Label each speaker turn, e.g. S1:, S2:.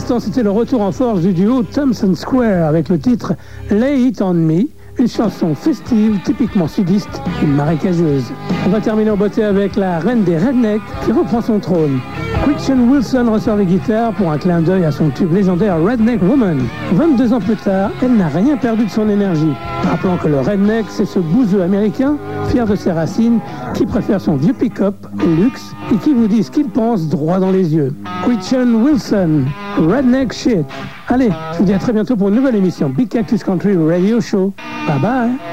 S1: l'instant, c'était le retour en force du duo Thompson Square avec le titre Lay It On Me, une chanson festive, typiquement sudiste et marécageuse. On va terminer en beauté avec la reine des rednecks qui reprend son trône. Gretchen Wilson ressort les guitares pour un clin d'œil à son tube légendaire Redneck Woman. 22 ans plus tard, elle n'a rien perdu de son énergie. Rappelons que le redneck, c'est ce bouseux américain, fier de ses racines, qui préfère son vieux pick-up au luxe et qui vous dit ce qu'il pense droit dans les yeux. Gretchen Wilson, Redneck Shit. Allez, je vous dis à très bientôt pour une nouvelle émission Big Cactus Country Radio Show. Bye bye.